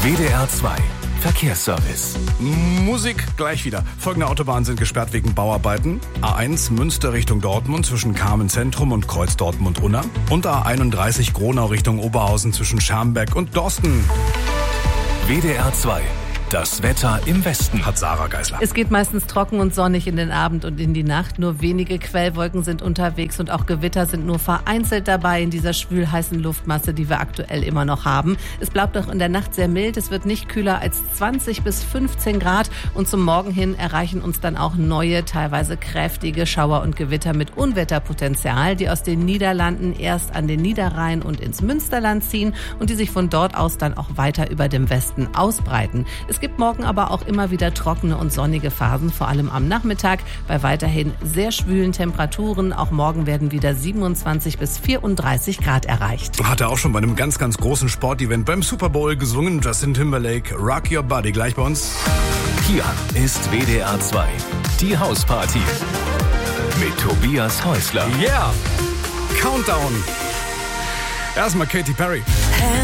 WDR 2 Verkehrsservice. Musik gleich wieder. Folgende Autobahnen sind gesperrt wegen Bauarbeiten. A1 Münster Richtung Dortmund zwischen Kamen Zentrum und Kreuz Dortmund-Unna. Und A31 Gronau Richtung Oberhausen zwischen Schermbeck und Dorsten. WDR 2. Das Wetter im Westen. Hat Sarah Geisler. Es geht meistens trocken und sonnig in den Abend und in die Nacht. Nur wenige Quellwolken sind unterwegs und auch Gewitter sind nur vereinzelt dabei in dieser schwülheißen Luftmasse, die wir aktuell immer noch haben. Es bleibt auch in der Nacht sehr mild. Es wird nicht kühler als 20 bis 15 Grad. Und zum Morgen hin erreichen uns dann auch neue, teilweise kräftige Schauer und Gewitter mit Unwetterpotenzial, die aus den Niederlanden erst an den Niederrhein und ins Münsterland ziehen und die sich von dort aus dann auch weiter über dem Westen ausbreiten. Es gibt morgen aber auch immer wieder trockene und sonnige Phasen, vor allem am Nachmittag, bei weiterhin sehr schwülen Temperaturen. Auch morgen werden wieder 27 bis 34 Grad erreicht. Hat er auch schon bei einem ganz, ganz großen Sportevent beim Super Bowl gesungen. Justin Timberlake, Rock Your Body, gleich bei uns. Hier ist WDR 2, die Hausparty mit Tobias Häusler. Yeah! Countdown. Erstmal Katy Perry.